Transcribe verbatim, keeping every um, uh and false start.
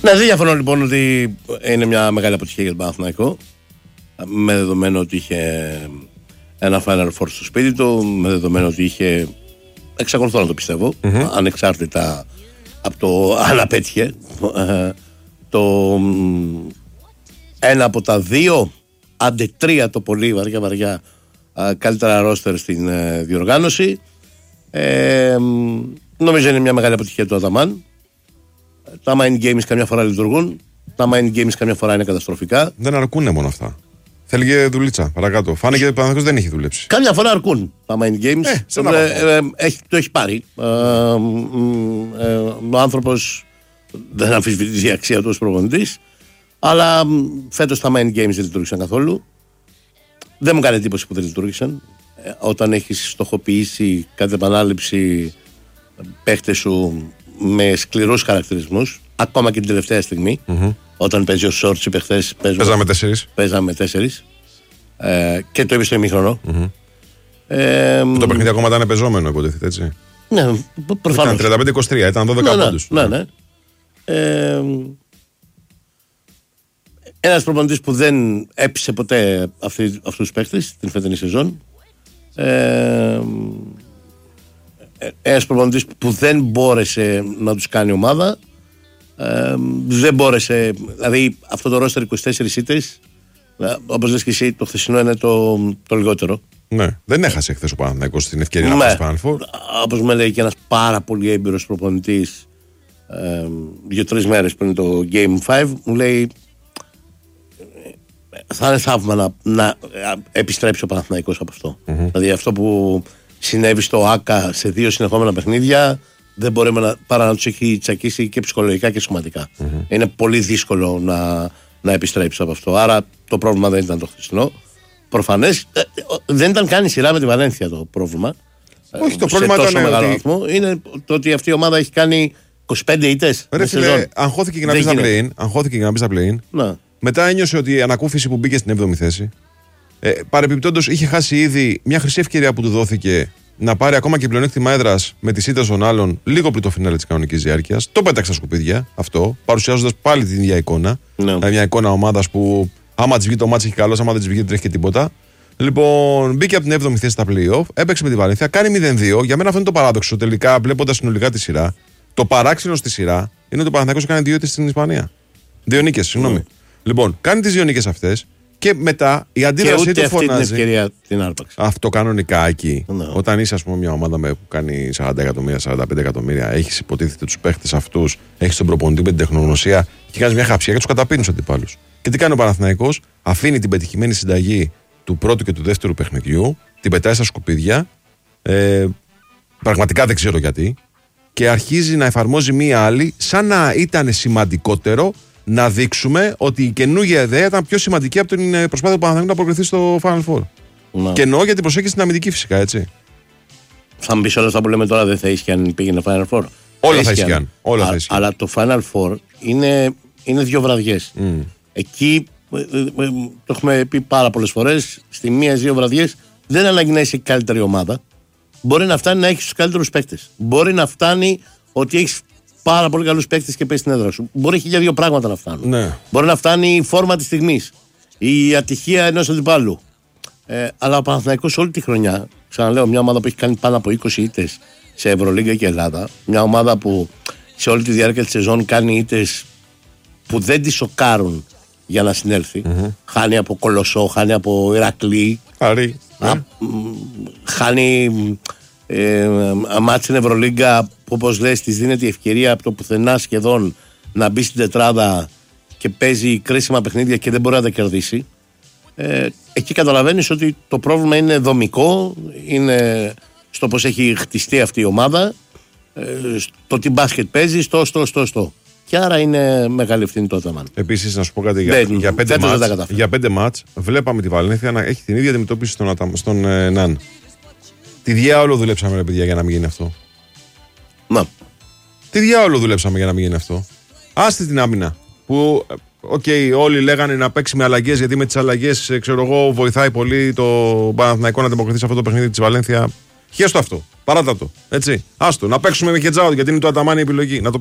Ναι, δεν διαφωνώ λοιπόν ότι είναι μια μεγάλη αποτυχία για τον Παναθηναϊκό. Με δεδομένο ότι είχε ένα Final Four στο σπίτι του, με δεδομένο ότι είχε. Εξακολουθώ να το πιστεύω, mm-hmm. ανεξάρτητα από το αν απέτυχε. Το ένα από τα δύο, άντε τρία το πολύ βαριά βαριά καλύτερα ρόστερ στην διοργάνωση. Ε, νομίζω είναι μια μεγάλη αποτυχία του Αταμάν. Τα mind games καμιά φορά λειτουργούν. Τα mind games καμιά φορά είναι καταστροφικά. Δεν αρκούνε μόνο αυτά. Θέλει και δουλίτσα παρακάτω. Φάνηκε ότι ο Παναθηναϊκός δεν έχει δουλέψει. Καμιά φορά αρκούν τα mind games. Ε, ε, ε, έχει, το έχει πάρει. Ε, ε, ε, ο άνθρωπος δεν αμφισβητεί η αξία του ως προπονητής. Αλλά φέτος τα mind games δεν λειτουργήσαν καθόλου. Δεν μου κάνει εντύπωση που δεν λειτουργήσαν. Ε, όταν έχεις στοχοποιήσει κατ' επανάληψη παίχτες σου με σκληρούς χαρακτηρισμούς, ακόμα και την τελευταία στιγμή, mm-hmm. όταν παίζει ο Σόρτς, οι παίχτες παίζαμε τέσσερις. Παίζαμε τέσσερις. Ε, και το είπε στο ημίχρονο. Mm-hmm. Ε, το παιχνίδι ακόμα ήταν πεζόμενο, υποτίθεται, έτσι. Ναι, προφανώς. Ήταν τριάντα πέντε είκοσι τρία, ήταν δώδεκα ναι, πόντους. Ναι, ναι. Ε, ένας προπονητής που δεν έπεισε ποτέ αυτοί, αυτούς τους παίχτες την φετινή σεζόν. Ε, ένας προπονητής που δεν μπόρεσε να τους κάνει ομάδα. Ε, δεν μπόρεσε, δηλαδή αυτό το ρόστερ είκοσι τέσσερις ήττες, όπως λες και εσύ, το χθεσινό είναι το, το λιγότερο. Ναι, δεν έχασε χθες ο Παναθηναϊκός την ευκαιρία ναι. να πάει στο Final Four. Όπως με λέει και ένας πάρα πολύ έμπειρος προπονητής, ε, δύο-τρεις μέρες πριν το Game πέντε, μου λέει θα είναι θαύμα να, να επιστρέψει ο Παναθηναϊκός από αυτό. Mm-hmm. Δηλαδή αυτό που συνέβη στο ΆΚΑ σε δύο συνεχόμενα παιχνίδια δεν μπορούμε να, παρά να τους έχει τσακίσει και ψυχολογικά και σωματικά. Mm-hmm. Είναι πολύ δύσκολο να, να επιστρέψει από αυτό. Άρα το πρόβλημα δεν ήταν το χθεσινό. Προφανές δεν ήταν καν η σειρά με τη Βαλένθια το πρόβλημα. Όχι, το πρόβλημα τόσο ήταν μεγάλο ότι... βαθμό. Είναι το ότι αυτή η ομάδα έχει κάνει είκοσι πέντε ήττες. Ρε φίλε, αγχώθηκε και να μπει στα play-in. Αγχώθηκε και να μπει στα play-in. Μετά ένιωσε ότι η ανακούφιση που μπήκε στην έβδομη θέση. Ε, Παρεπιπτόντως είχε χάσει ήδη μια χρυσή ευκαιρία που του δόθηκε να πάρει ακόμα και πλεονέκτημα έδρας με τις ήττες των άλλων λίγο πριν το φινάλε της κανονικής διάρκειας. Το πέταξε στα σκουπίδια αυτό, παρουσιάζοντας πάλι την ίδια εικόνα. Ναι. Ε, μια εικόνα ομάδας που άμα της βγει το μάτς έχει καλός, άμα δεν της βγει δεν τρέχει και τίποτα. Λοιπόν, μπήκε από την έβδομη θέση στα play-off, έπαιξε με τη Βαλένθια, κάνει μηδέν δύο. Για μένα αυτό είναι το παράδοξο. Τελικά, βλέποντας συνολικά τη σειρά, το παράξενο στη σειρά είναι ότι ο Παναθηναϊκός κάνει δύο ήττες στην Ισπανία. Δύο νίκες, συγγνώμη. Mm. Λοιπόν, κάνει τις δύο νίκες αυτές και μετά η αντίδρασή του φωνάζει. Αυτή την ευκαιρία την άρπαξε. Αυτό κανονικά εκεί. No. Όταν είσαι, ας πούμε, μια ομάδα με, που κάνει σαράντα εκατομμύρια, σαράντα πέντε εκατομμύρια, έχεις υποτίθεται τους παίχτες αυτούς, έχεις τον προπονητή με την τεχνογνωσία και κάνεις μια χαψία και τους καταπίνεις τους αντιπάλους. Και τι κάνει ο Παναθηναϊκός, αφήνει την πετυχημένη συνταγή του πρώτου και του δεύτερου παιχνιδιού, την πετάει στα σκουπίδια. Ε, πραγματικά δεν ξέρω γιατί. Και αρχίζει να εφαρμόζει μία άλλη, σαν να ήταν σημαντικότερο να δείξουμε ότι η καινούργια ιδέα ήταν πιο σημαντική από την προσπάθεια του Παναθηναϊκού να προκριθεί στο Final Four. Να. Και εννοώ γιατί προσέχει στην αμυντική φυσικά, έτσι. Θα μου πει όλα αυτά που λέμε τώρα δεν θα ίσχυαν αν πήγαινε Final Four. Όλα θα ίσχυαν. Όλα θα ίσχυαν. Αλλά το Final Four είναι, είναι δύο βραδιές. Mm. Εκεί το έχουμε πει πάρα πολλές φορές. Στη μία-δύο βραδιές δεν ανάγκη να είσαι η καλύτερη ομάδα. Μπορεί να φτάνει να έχεις τους καλύτερους παίκτες. Μπορεί να φτάνει ότι έχεις πάρα πολύ καλούς παίκτες και παίζεις στην έδρα σου. Μπορεί χίλια δύο πράγματα να φτάνουν. Ναι. Μπορεί να φτάνει η φόρμα της στιγμής, η ατυχία ενός αντιπάλου. Ε, αλλά ο Παναθηναϊκός όλη τη χρονιά, ξαναλέω, μια ομάδα που έχει κάνει πάνω από είκοσι ήττες σε Ευρωλίγκα και Ελλάδα, μια ομάδα που σε όλη τη διάρκεια της σεζόν κάνει ήττες που δεν τη σοκάρουν για να συνέλθει. Mm-hmm. Χάνει από Κολοσσό, χάνει από Ηρακλή. Άρη. Α, χάνει ε, μάτς στην Ευρωλίγκα που, όπως λες, της δίνεται η ευκαιρία από το πουθενά σχεδόν να μπει στην τετράδα και παίζει κρίσιμα παιχνίδια και δεν μπορεί να τα κερδίσει. Ε, εκεί καταλαβαίνεις ότι το πρόβλημα είναι δομικό, είναι στο πως έχει χτιστεί αυτή η ομάδα, ε, στο τι μπάσκετ παίζει, στο, στο, στο, στο. Και άρα είναι μεγάλη ευθύνη το Αταμάν. Επίσης, να σου πω κάτι, για, για, πέντε μάτς, για πέντε μάτς βλέπαμε τη Βαλένθια να έχει την ίδια αντιμετώπιση στον, στον ε, Ναν. Τι διάολο δουλέψαμε, ρε παιδιά, για να μην γίνει αυτό. Να. Τι διάολο δουλέψαμε για να μην γίνει αυτό. Άστε την άμυνα. Που, οκ, okay, όλοι λέγανε να παίξει με αλλαγές, γιατί με τις αλλαγές, ξέρω εγώ, βοηθάει πολύ το Παναθηναϊκό να ανταποκριθεί σε αυτό το παιχνίδι της Βαλένθια. Χέστο αυτό. Παράτα το. Έτσι. Άστο. Να παίξουμε με Χετζάου, γιατί είναι το Αταμάν η επιλογή. Να το